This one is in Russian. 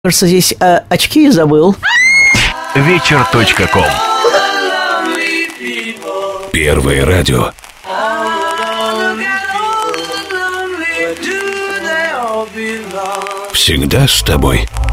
Кажется, здесь очки забыл. Вечер.ком. Первое радио. Всегда с тобой.